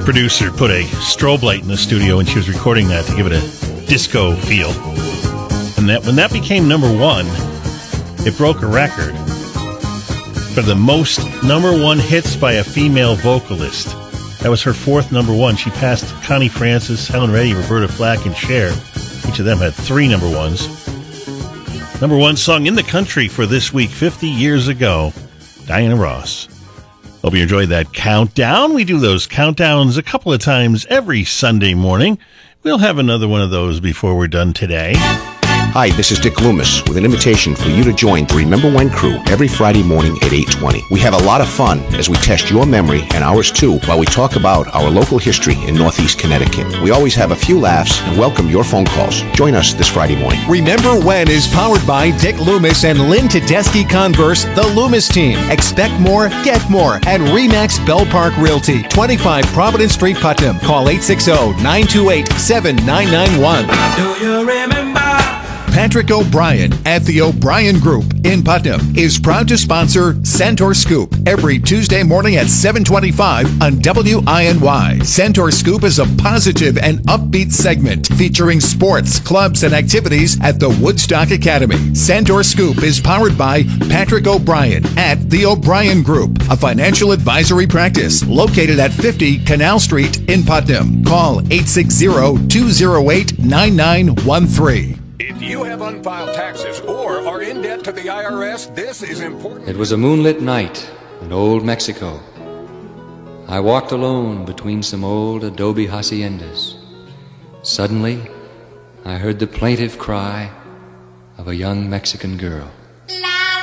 producer put a strobe light in the studio when she was recording that to give it a disco feel. And that when that became number one, it broke a record for the most number one hits by a female vocalist. That was her fourth number one. She passed Connie Francis, Helen Reddy, Roberta Flack, and Cher. Each of them had 3 number ones. Number one song in the country for this week, 50 years ago, Diana Ross. Hope you enjoyed that countdown. We do those countdowns a couple of times every Sunday morning. We'll have another one of those before we're done today. Hi, this is Dick Loomis with an invitation for you to join the Remember When crew every Friday morning at 8:20. We have a lot of fun as we test your memory and ours too while we talk about our local history in Northeast Connecticut. We always have a few laughs and welcome your phone calls. Join us this Friday morning. Remember When is powered by Dick Loomis and Lynn Tedeschi Converse, the Loomis team. Expect more, get more at RE/MAX Bell Park Realty, 25 Providence Street, Putnam. Call 860-928-7991. Do you remember? Patrick O'Brien at the O'Brien Group in Putnam is proud to sponsor Centaur Scoop every Tuesday morning at 7:25 on WINY. Centaur Scoop is a positive and upbeat segment featuring sports, clubs, and activities at the Woodstock Academy. Centaur Scoop is powered by Patrick O'Brien at the O'Brien Group, a financial advisory practice located at 50 Canal Street in Putnam. Call 860-208-9913. If you have unfiled taxes or are in debt to the IRS, this is important. It was a moonlit night in old Mexico. I walked alone between some old adobe haciendas. Suddenly, I heard the plaintive cry of a young Mexican girl.